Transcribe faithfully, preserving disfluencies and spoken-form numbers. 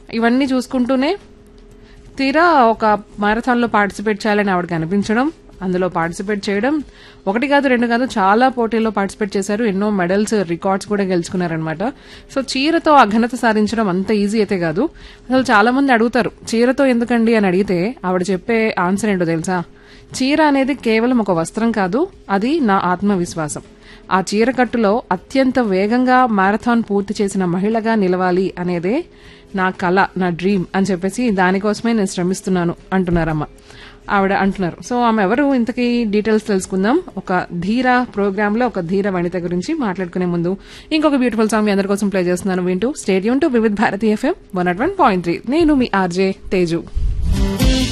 ఇవన్నీ చూసుకుంటూనే తీరా ఒక మారథాన్ లో పార్టిసిపేట్ చేయాలని ఆవిడకి అనిపించడం, అందులో పార్టిసిపేట్ చేయడం, ఒకటి కాదు రెండు కాదు చాలా పోటీల్లో పార్టిసిపేట్ చేశారు, ఎన్నో మెడల్స్ రికార్డ్స్ కూడా గెలుచుకున్నారనమాట. సో చీరతో ఆ ఘనత సాధించడం అంత ఈజీ అయితే కాదు. అసలు చాలా మంది అడుగుతారు చీరతో ఎందుకండి అని అడిగితే ఆవిడ చెప్పే ఆన్సర్ ఏంటో తెలుసా? చీర అనేది కేవలం ఒక వస్త్రం కాదు, అది నా ఆత్మవిశ్వాసం. ఆ చీర కట్టులో అత్యంత వేగంగా మారథాన్ పూర్తి చేసిన మహిళగా నిలవాలి అనేదే నా కళ, నా డ్రీమ్ అని చెప్పేసి దానికోసమే నేను శ్రమిస్తున్నాను అంటున్నారమ్మ, ఆవిడ అంటున్నారు. సో ఆమె ఎవరు ఇంతకీ డీటెయిల్స్ తెలుసుకుందాం. ఒక ధీర ప్రోగ్రామ్ లో ఒక ధీర వనిత గురించి మాట్లాడుకునే ముందు ఇంకొక బ్యూటిఫుల్ సాంగ్ మీ అందరి కోసం ప్లే చేస్తున్నాను. వింటూ stadium to Vividh Bharati FM one not one point three. నేను మీ ఆర్జే తేజు.